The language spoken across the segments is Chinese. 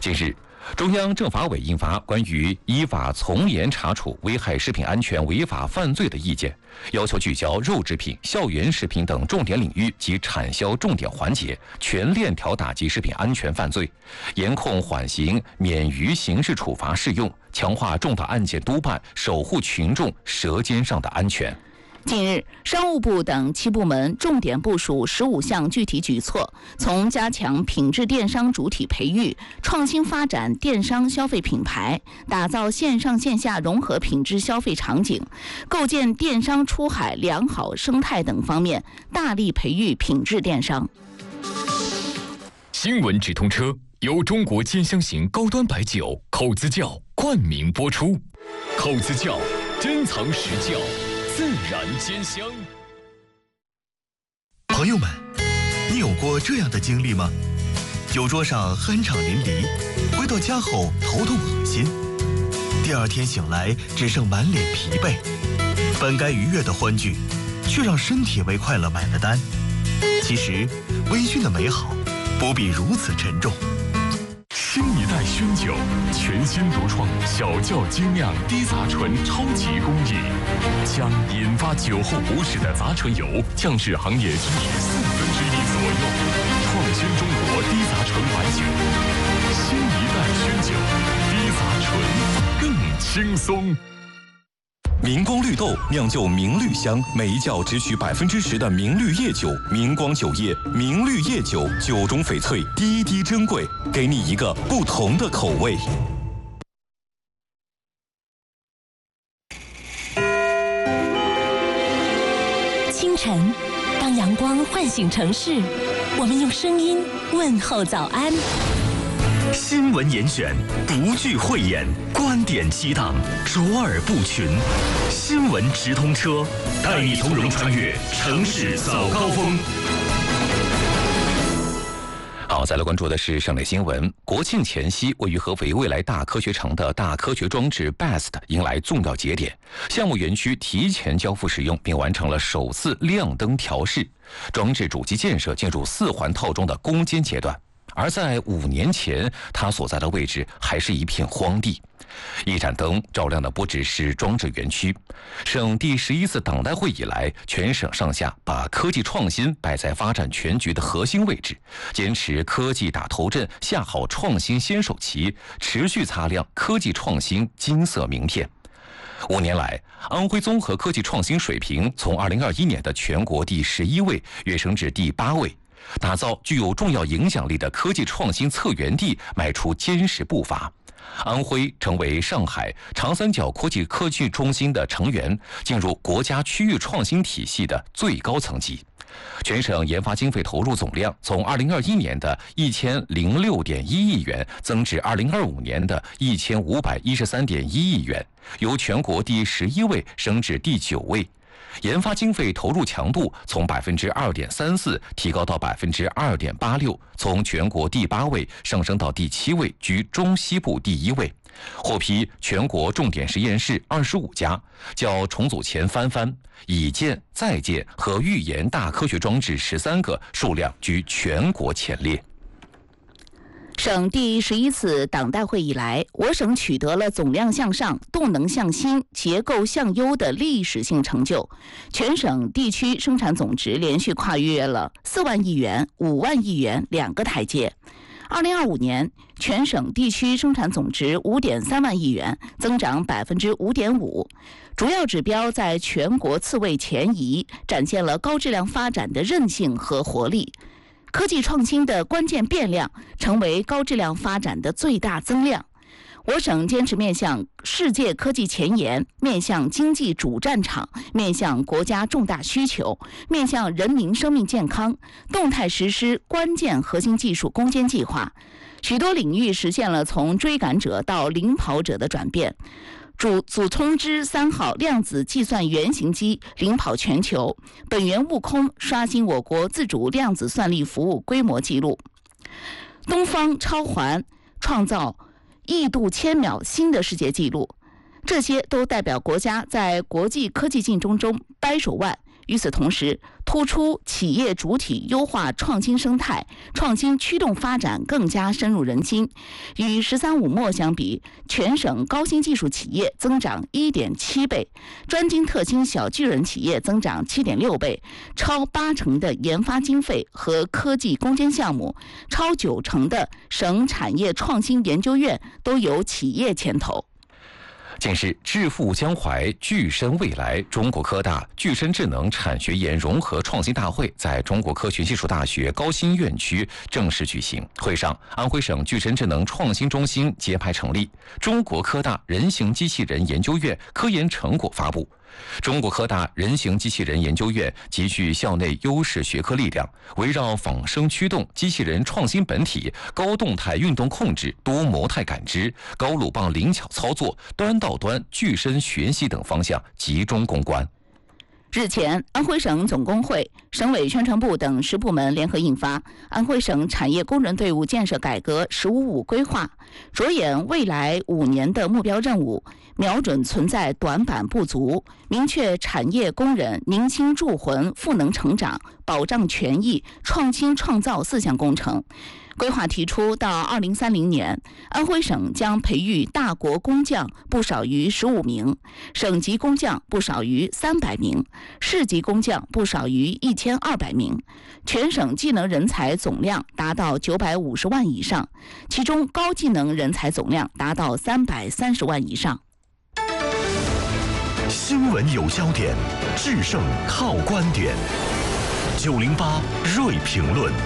近日，中央政法委印发关于依法从严查处危害食品安全违法犯罪的意见，要求聚焦肉制品、校园食品等重点领域及产销重点环节，全链条打击食品安全犯罪，严控缓刑免于刑事处罚适用，强化重大案件督办，守护群众舌尖上的安全。 近日，商务部等7部门重点部署15项具体举措，从加强品质电商主体培育、创新发展电商消费品牌、打造线上线下融合品质消费场景、构建电商出海良好生态等方面，大力培育品质电商。 新闻直通车由中国尖香型高端白酒口子窖冠名播出，口子窖珍藏实窖，自然兼香。 朋友们，你有过这样的经历吗？酒桌上酣畅淋漓，回到家后头痛恶心，第二天醒来只剩满脸疲惫，本该愉悦的欢聚，却让身体为快乐买了单。其实，微醺的美好不必如此沉重。 新一代熏酒，全新独创小窖精酿低杂醇超级工艺，将引发酒后不适的杂醇油降至行业均值1/4左右，创新中国低杂醇白酒。新一代熏酒，低杂醇更轻松。 明光绿豆酿就明绿香，每一窖只取10%的明绿叶酒。明光酒业明绿叶酒，酒中翡翠，滴滴珍贵，给你一个不同的口味。 清晨，当阳光唤醒城市，我们用声音问候早安。 新闻严选，不惧讳言，观点激荡，卓尔不群。新闻直通车，带你从容穿越城市早高峰。 好，再来关注的是省内新闻。国庆前夕，位于合肥未来大科学城的大科学装置 BEST 迎来重要节点，项目园区提前交付使用，并完成了首次亮灯调试，装置主机建设进入4环套中的攻坚阶段。而在5年前，它所在的位置还是一片荒地。一盏灯照亮的不只是装置园区。省第11次党代会以来，全省上下把科技创新摆在发展全局的核心位置，坚持科技打头阵，下好创新先手棋，持续擦亮科技创新金色名片。5年来，安徽综合科技创新水平从2021年的全国第11位跃升至第8位。打造具有重要影响力的科技创新策源地迈出坚实步伐。安徽成为上海长三角科技中心的成员，进入国家区域创新体系的最高层级。全省研发经费投入总量从2021年的1006.1亿元增至2025年的1513.1亿元，由全国第11位升至第9位。研发经费投入强度从2.34%提高到2.86%，从全国第8位上升到第7位，居中西部第1位。获批全国重点实验室25家，较重组前翻番，已建、在建和预研大科学装置13个，数量居全国前列。 省第11次党代会以来，我省取得了总量向上、动能向新、结构向优的历史性成就。全省地区生产总值连续跨越了4万亿元、5万亿元2个台阶。2025年，全省地区生产总值5.3万亿元，增长5.5%，主要指标在全国次位前移，展现了高质量发展的韧性和活力。科技创新的关键变量成为高质量发展的最大增量。我省坚持面向世界科技前沿，面向经济主战场，面向国家重大需求，面向人民生命健康，动态实施关键核心技术攻坚计划，许多领域实现了从追赶者到领跑者的转变。祖冲之3号量子计算原型机领跑全球，本源悟空刷新我国自主量子算力服务规模纪录。东方超环创造1度千秒新的世界纪录，这些都代表国家在国际科技竞争中掰手腕， 与此同时，突出企业主体优化创新生态，创新驱动发展更加深入人心。与“十三五”末相比，全省高新技术企业增长 1.7 倍，专精特新小巨人企业增长 7.6 倍，超80%的研发经费和科技攻坚项目，超90%的省产业创新研究院都由企业牵头。 近日，致富江淮具身未来中国科大具身智能产学研融合创新大会在中国科学技术大学高新院区正式举行。会上，安徽省具身智能创新中心揭牌成立，中国科大人形机器人研究院科研成果发布。中国科大人形机器人研究院集聚校内优势学科力量，围绕仿生驱动、机器人创新本体、高动态运动控制、多模态感知、高鲁棒灵巧操作、端到端具身学习等方向集中攻关。 日前，安徽省总工会、省委宣传部等10部门联合印发《安徽省产业工人队伍建设改革“15-5”规划》，着眼未来5年的目标任务，瞄准存在短板不足，明确产业工人凝心铸魂、赋能成长、保障权益、创新创造4项工程。规划提出，到2030年，安徽省将培育大国工匠不少于15名，省级工匠不少于300名，市级工匠不少于1200名，全省技能人才总量达到950万以上，其中高技能人才总量达到330万以上。 新闻有焦点，制胜靠观点。908锐评论。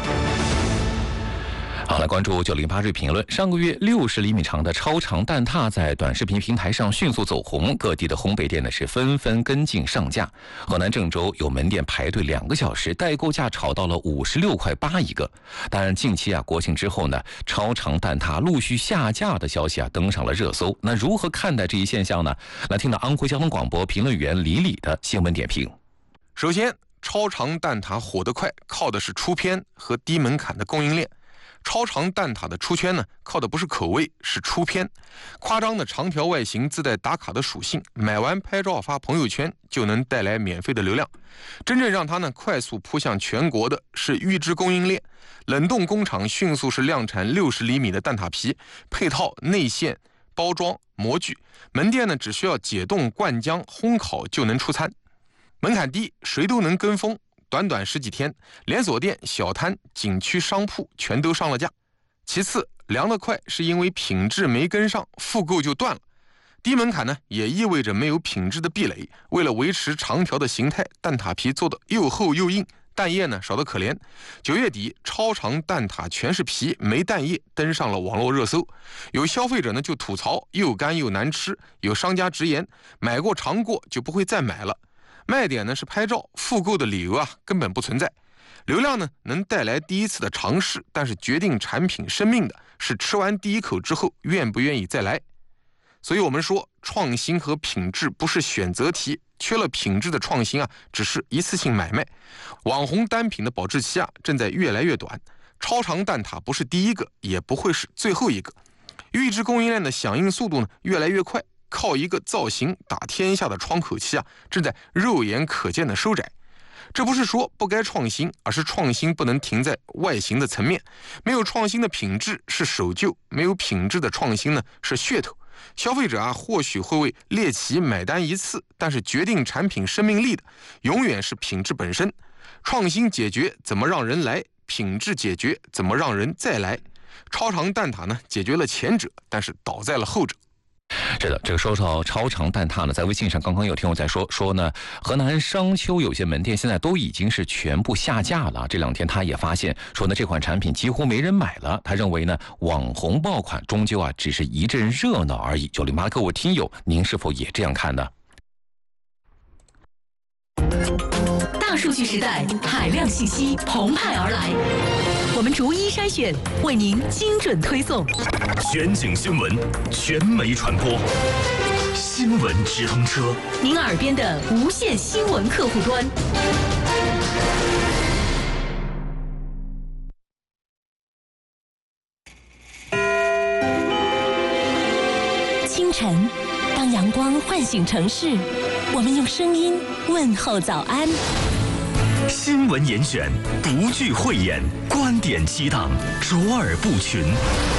好，来关注908锐评论。上个月60厘米长的超长蛋挞在短视频平台上迅速走红，各地的烘焙店呢是纷纷跟进上架。河南郑州有门店排队2个小时，代购价炒到了56.8块一个。当然，近期国庆之后呢，超长蛋挞陆续下架的消息登上了热搜。那如何看待这一现象呢？来听到安徽交通广播评论员李李的新闻点评。 首先，超长蛋挞火得快，靠的是出片和低门槛的供应链。超长蛋挞的出圈呢，靠的不是口味，是出片。夸张的长条外形自带打卡的属性，买完拍照发朋友圈就能带来免费的流量。真正让它呢快速扑向全国的是预制供应链，冷冻工厂迅速是量产60厘米的蛋挞皮，配套内馅、包装、模具，门店呢只需要解冻、灌浆、烘烤就能出餐，门槛低，谁都能跟风。短短10几天，连锁店、小摊、景区商铺全都上了架。其次，凉得快是因为品质没跟上，复购就断了。低门槛呢，也意味着没有品质的壁垒。为了维持长条的形态，蛋挞皮做得又厚又硬，蛋液呢少得可怜。9月底，超长蛋挞全是皮没蛋液登上了网络热搜。有消费者呢就吐槽又干又难吃，有商家直言买过尝过就不会再买了。卖点呢是拍照，复购的理由根本不存在。流量呢能带来第一次的尝试，但是决定产品生命的是吃完第一口之后愿不愿意再来。所以我们说，创新和品质不是选择题，缺了品质的创新只是一次性买卖。网红单品的保质期正在越来越短，超长蛋挞不是第一个，也不会是最后一个。预制供应链的响应速度呢越来越快，靠一个造型打天下的窗口期正在肉眼可见的收窄。这不是说不该创新，而是创新不能停在外形的层面。没有创新的品质是守旧，没有品质的创新呢是噱头。消费者或许会为猎奇买单一次，但是决定产品生命力的永远是品质本身。创新解决怎么让人来，品质解决怎么让人再来。超长蛋挞呢解决了前者，但是倒在了后者。 是的，这个说到超长蛋挞呢，在微信上刚刚有听友在说呢，河南商丘有些门店现在都已经是全部下架了。这2天他也发现说呢，这款产品几乎没人买了。他认为呢，网红爆款终究只是一阵热闹而已。908各位听友，您是否也这样看呢？ 大数据时代，海量信息澎湃而来，我们逐一筛选，为您精准推送。 全景新闻，全媒传播，新闻直通车， 您耳边的无线新闻客户端。清晨，当阳光唤醒城市，我们用声音问候早安。 新闻严选，不惧讳言，观点激荡，卓尔不群。